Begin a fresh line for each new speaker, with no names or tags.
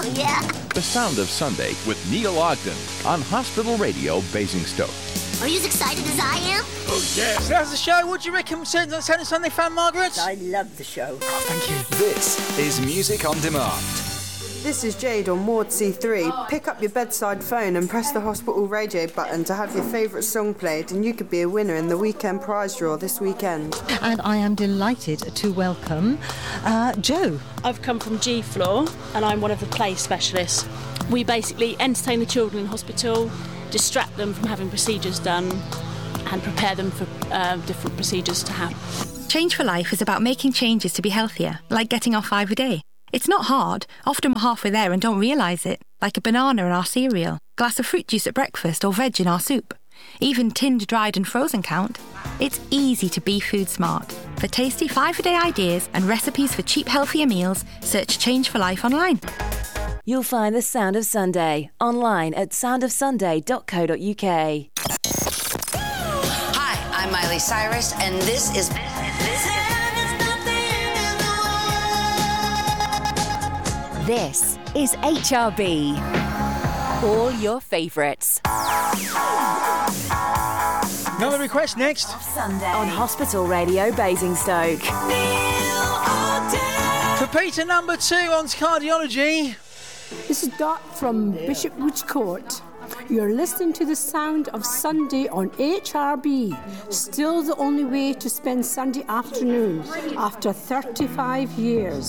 yeah.
The Sound of Sunday with Neil Ogden on Hospital Radio, Basingstoke.
Are you as excited as I am?
Oh, yes.
So that's the show. What do you reckon, Sound of Sunday fan, Margaret?
I love the show.
Oh, thank you.
This is Music on Demand.
This is Jade on Ward C3. Pick up your bedside phone and press the hospital radio button to have your favourite song played, and you could be a winner in the weekend prize draw this weekend.
And I am delighted to welcome Jo.
I've come from G Floor and I'm one of the play specialists. We basically entertain the children in hospital, distract them from having procedures done and prepare them for different procedures to happen.
Change for Life is about making changes to be healthier, like getting off 5 a day. It's not hard. Often we're halfway there and don't realise it, like a banana in our cereal, glass of fruit juice at breakfast or veg in our soup. Even tinned, dried and frozen count. It's easy to be food smart. For tasty 5-a-day ideas and recipes for cheap, healthier meals, search Change for Life online.
You'll find The Sound of Sunday online at soundofsunday.co.uk.
Hi, I'm Miley Cyrus, and this is...
This is HRB. All your favourites.
Another request next.
Sunday on Hospital Radio Basingstoke.
For Peter number 2 on cardiology.
This is Dot from Bishop Woods Court. You're listening to The Sound of Sunday on HRB. Still the only way to spend Sunday afternoon after 35 years.